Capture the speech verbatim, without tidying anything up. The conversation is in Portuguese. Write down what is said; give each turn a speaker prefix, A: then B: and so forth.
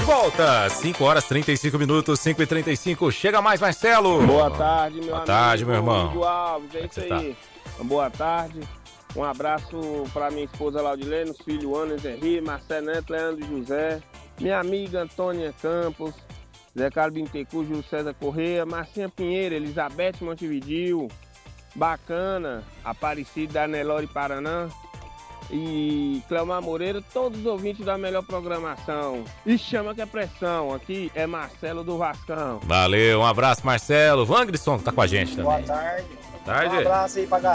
A: volta, cinco horas e trinta e cinco minutos, cinco e trinta e cinco. Chega mais, Marcelo.
B: Boa tarde, meu
A: Boa
B: amigo.
A: tarde, meu irmão.
B: Hugo Alves, é
A: Como é
B: isso
A: que você
B: aí. Boa tarde. Um abraço para minha esposa Laudilene, os filhos Ana Henri, Marcelo Neto, Leandro José, minha amiga Antônia Campos, Zé Carlos Bintecu, Júlio César Correia, Marcinha Pinheiro, Elizabeth Montevidil, Bacana, Aparecida da Nelore Paraná e Cleomar Moreira, todos os ouvintes da melhor programação. E chama que é pressão, aqui é Marcelo do Vascão.
A: Valeu, um abraço, Marcelo. Vangrisson tá com a gente também.
C: Boa tarde.
A: Boa tarde.
C: Um abraço aí pra